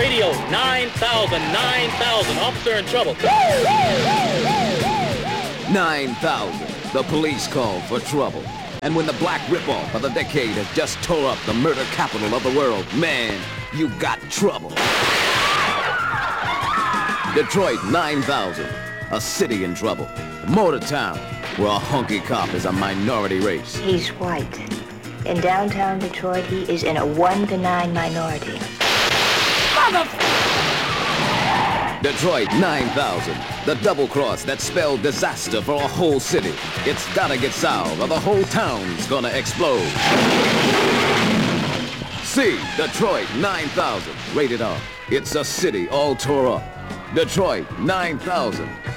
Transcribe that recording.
Radio 9000, 9000. Officer in trouble. 9,000. The police call for trouble. And when the black ripoff of the decade has just tore up the murder capital of the world, man, you got trouble. Detroit 9000. A city in trouble. Motortown, where a honky cop is a minority race. He's white. In downtown Detroit, he is in a 1 to 9 minority. Detroit 9000. The double cross that spelled disaster for a whole city. It's gotta get solved or the whole town's gonna explode. See Detroit 9000. Rated R. It's a city all tore up. Detroit 9000.